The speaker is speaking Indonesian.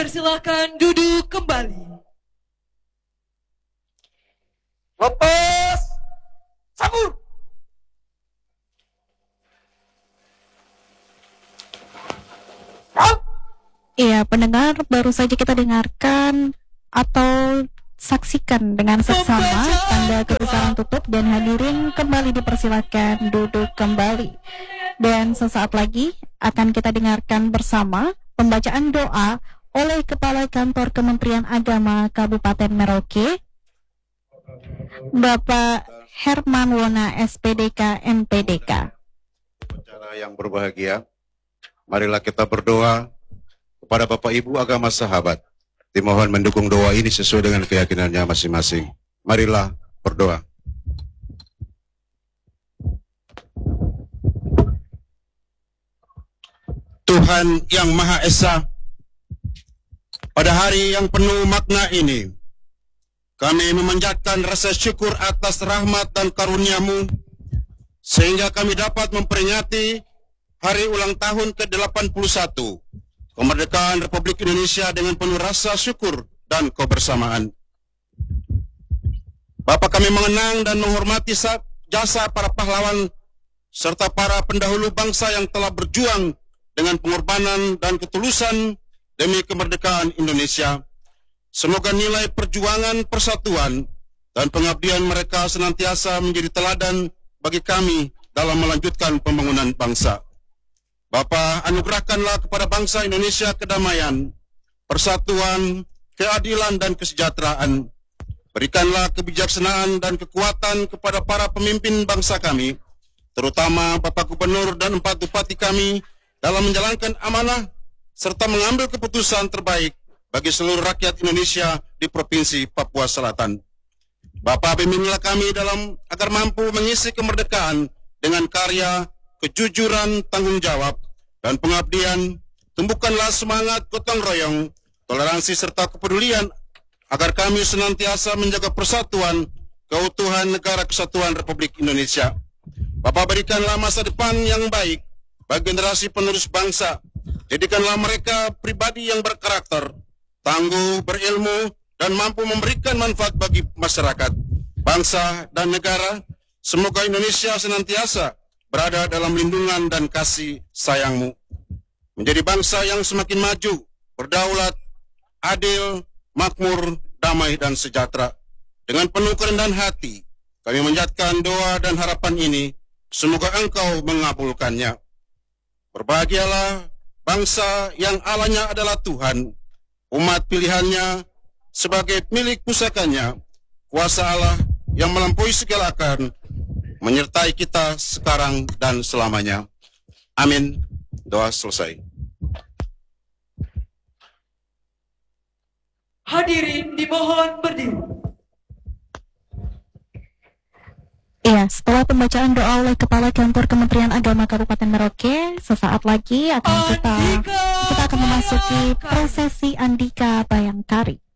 dipersilakan duduk kembali. Lepas sabur. Iya, pendengar, baru saja kita dengarkan atau saksikan dengan seksama tanda kebesaran tutup, dan hadirin kembali dipersilakan duduk kembali. Dan sesaat lagi akan kita dengarkan bersama pembacaan doa oleh Kepala Kantor Kementerian Agama Kabupaten Merauke, Bapak Herman Wona SPDK MPDK. Acara yang berbahagia, marilah kita berdoa kepada Bapak Ibu agama sahabat. Dimohon mendukung doa ini sesuai dengan keyakinannya masing-masing. Marilah berdoa. Tuhan yang Maha Esa, pada hari yang penuh makna ini, kami memanjatkan rasa syukur atas rahmat dan karunia-Mu, sehingga kami dapat memperingati hari ulang tahun ke-81 kemerdekaan Republik Indonesia dengan penuh rasa syukur dan kebersamaan. Bapa, kami mengenang dan menghormati jasa para pahlawan serta para pendahulu bangsa yang telah berjuang dengan pengorbanan dan ketulusan demi kemerdekaan Indonesia. Semoga nilai perjuangan persatuan dan pengabdian mereka senantiasa menjadi teladan bagi kami dalam melanjutkan pembangunan bangsa. Bapa, anugerahkanlah kepada bangsa Indonesia kedamaian, persatuan, keadilan, dan kesejahteraan. Berikanlah kebijaksanaan dan kekuatan kepada para pemimpin bangsa kami, terutama Bapak Gubernur dan 4 Bupati kami, dalam menjalankan amanah serta mengambil keputusan terbaik bagi seluruh rakyat Indonesia di Provinsi Papua Selatan. Bapak, bimbinglah kami agar mampu mengisi kemerdekaan dengan karya, kejujuran, tanggung jawab, dan pengabdian. Tumbuhkanlah semangat gotong royong, toleransi, serta kepedulian agar kami senantiasa menjaga persatuan, keutuhan negara kesatuan Republik Indonesia. Bapak, berikanlah masa depan yang baik bagi generasi penerus bangsa. Jadikanlah mereka pribadi yang berkarakter, tangguh, berilmu, dan mampu memberikan manfaat bagi masyarakat, bangsa, dan negara. Semoga Indonesia senantiasa berada dalam lindungan dan kasih sayang-Mu, menjadi bangsa yang semakin maju, berdaulat, adil, makmur, damai, dan sejahtera. Dengan penuh kerendahan hati, kami menjadikan doa dan harapan ini, semoga Engkau mengabulkannya. Berbahagialah bangsa yang Allahnya adalah Tuhan, umat pilihannya sebagai milik pusakanya, kuasa Allah yang melampaui segala akal, menyertai kita sekarang dan selamanya. Amin. Doa selesai. Hadirin dimohon berdiri. Iya, setelah pembacaan doa oleh Kepala Kantor Kementerian Agama Kabupaten Merauke, sesaat lagi kita akan memasuki prosesi Andika Bayangkari.